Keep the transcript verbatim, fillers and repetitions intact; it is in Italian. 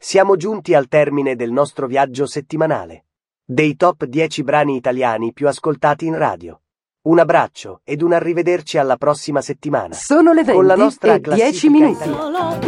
Siamo giunti al termine del nostro viaggio settimanale. Dei top dieci brani italiani più ascoltati in radio. Un abbraccio ed un arrivederci alla prossima settimana. Sono le Con la venti nostra e dieci classifica minuti. italiana.